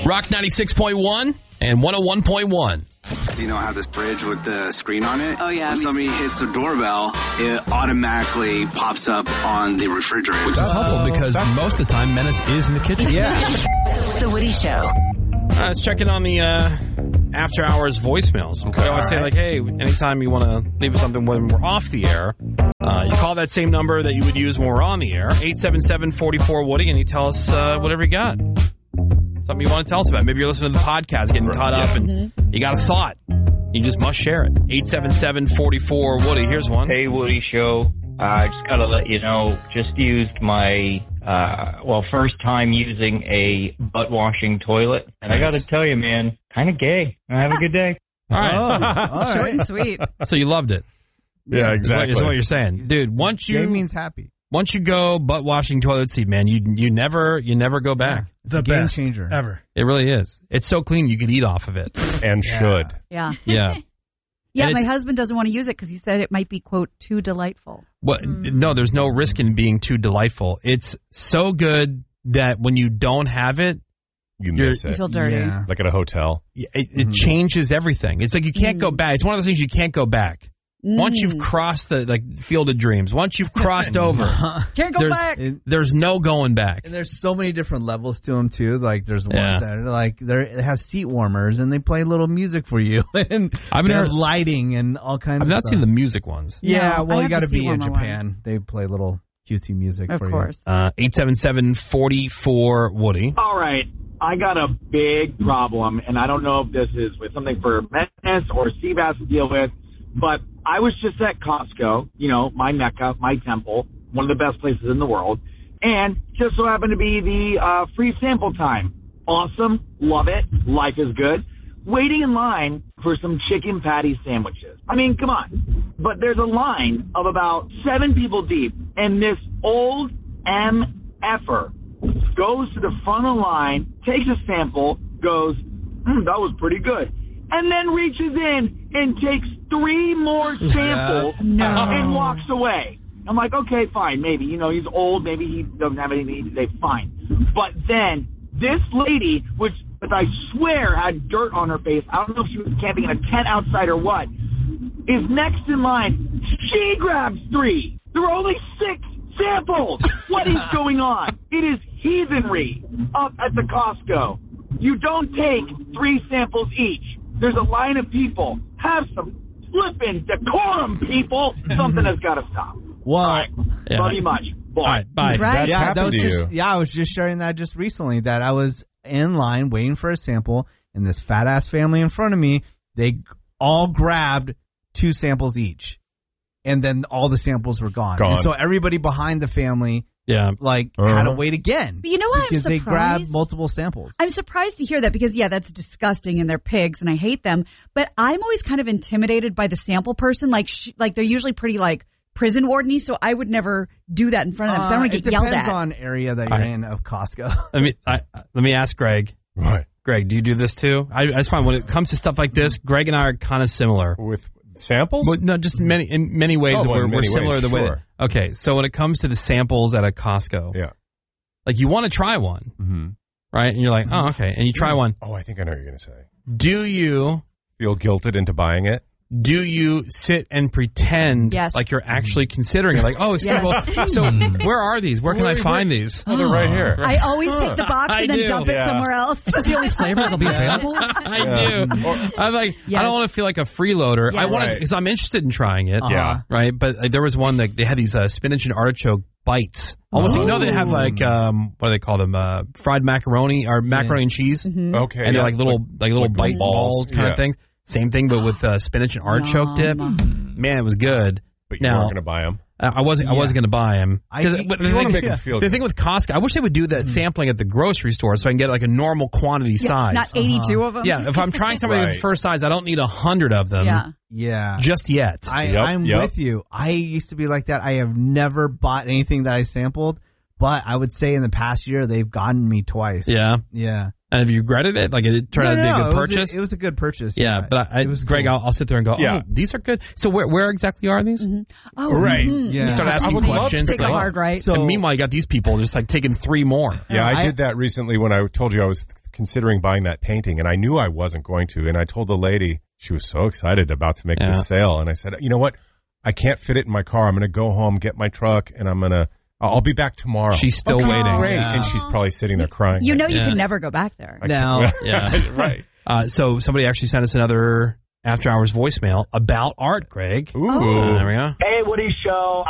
Rock 96.1 and 101.1. Do you know how this fridge with the screen on it? Oh, yeah. When somebody hits the doorbell, it automatically pops up on the refrigerator. Which is helpful because most of the time, Menace is in the kitchen. Yeah. The Woody Show. I was checking on the after hours voicemails. Okay. I always say, like, hey, anytime you want to leave us something when we're off the air, you call that same number that you would use when we're on the air, 877-44-WOODY, and you tell us whatever you got. Something you want to tell us about. Maybe you're listening to the podcast, getting caught up, and you got a thought. You just must share it. 877-44-WOODY. Here's one. Hey, Woody Show. I just got to let you know, just used my, first time using a butt-washing toilet. And I got to tell you, man, kind of gay. Have a good day. All right. Short and sweet. So you loved it. Yeah, exactly. Is what you're saying. Dude, Gay means happy. Once you go butt-washing toilet seat, man, you never go back. The game best changer ever. It really is. It's so clean you could eat off of it. And should. Yeah. Yeah. Yeah, And my it's- husband doesn't want to use it because he said it might be, quote, too delightful. Well, no, there's no risk in being too delightful. It's so good that when you don't have it, You miss You it. feel dirty. Yeah. Like at a hotel. it changes everything. It's like you can't go back. It's one of those things you can't go back. Once you've crossed the field of dreams, once you've crossed over, Can't go back. there's no going back. And there's so many different levels to them too. Like there's ones Yeah. that are like they have seat warmers and they play little music for you and I've they never- have lighting and all kinds. I've of not stuff. seen the music ones. Yeah, No, well, I you have got to the seat be in warmer Japan. They play little cutesy music Of for course. 877-44-WOODY. All right, I got a big problem, and I don't know if this is with something for Menace or Seabass to deal with, but I was just at Costco, my Mecca, my temple, one of the best places in the world, and just so happened to be the free sample time. Awesome, love it, life is good. Waiting in line for some chicken patty sandwiches. I mean, come on. But there's a line of about 7 people deep, and this old MFer goes to the front of the line, takes a sample, goes, that was pretty good, and then reaches in and takes 3 more samples and walks away. I'm like, okay, fine, maybe, he's old, maybe he doesn't have anything to say, fine. But then this lady, which I swear had dirt on her face, I don't know if she was camping in a tent outside or what, is next in line. She grabs 3. There were only 6 samples. What is going on? It is heathenry up at the Costco. You don't take 3 samples each. There's a line of people. Have some flippin' decorum, people. Something has got to stop. Well, All right. Yeah. Love you much. Bye. All right, bye. He's right. That's yeah, happened to you. I was just sharing that just recently that I was in line waiting for a sample, and this fat ass family in front of me, they all grabbed 2 samples each, and then all the samples were gone. And so everybody behind the family, Yeah. had to wait again. But you know what? Because I'm they grabbed surprised. multiple samples. I'm surprised to hear that because, yeah, that's disgusting and they're pigs and I hate them. But I'm always kind of intimidated by the sample person. Like they're usually pretty prison wardeny, so I would never do that in front of them because I don't want to It get yelled depends at. on area that you're in of Costco. Let me ask Greg. Right. Greg, do you do this too? I just find when it comes to stuff like this, Greg and I are kind of similar. With samples? Well, no, just in many ways Oh, well, we're in many similar ways, the way. sure. Okay, so when it comes to the samples at a Costco, Yeah. like you want to try one, Mm-hmm. right? And you're like, oh, okay, and you try one. Oh, I think I know what you're going to say. Do you Feel guilted into buying it? do you sit and pretend Yes. like you're actually considering it? Like, oh, excuse me. Yes. Well, so where are these? Where can I find these? Oh, they're right here. I always take the box I and then do. dump it Yeah. somewhere else. Is this the only flavor that'll be available? I Yeah. do. I'm like, I Yes. don't want to feel like a freeloader. I Yes. want to, Right. because I'm interested in trying it. Yeah. Right. But there was one that they had these spinach and artichoke bites. Almost, they have like, what do they call them? Fried macaroni or macaroni and cheese. Okay. And they're like little like bite balls kind Yeah. of things. Same thing, but with spinach and artichoke dip. Man, it was good. But you Now- weren't going to buy them. I wasn't going to buy them. You wanna make 'em feel The good. thing with Costco, I wish they would do that sampling at the grocery store so I can get like a normal quantity size. Not 82 of them. Yeah, if I'm trying something Right. with the first size, I don't need 100 of them. Yeah. Yeah. Just yet. I'm with you. I used to be like that. I have never bought anything that I sampled, but I would say in the past year they've gotten me twice. Yeah. Yeah. And have you regretted it? Like it turned out to be a good purchase? It was a good purchase. Yeah, but it was Greg, cool. I'll sit there and go, Yeah. oh, these are good. So where exactly are these? Oh, Right. Yeah. You start asking questions. Take a like, hard right. So- and meanwhile, you got these people just like taking 3 more. Yeah, I did that recently when I told you I was considering buying that painting, and I knew I wasn't going to. And I told the lady, she was so excited about to make this sale. And I said, you know what? I can't fit it in my car. I'm going to go home, get my truck, and I'll be back tomorrow. She's still waiting. Great. Yeah. And she's probably sitting there crying. You know you can never go back there. Now, Right. So somebody actually sent us another after hours voicemail about art, Greg. Ooh. There we go. Hey, Woody Show.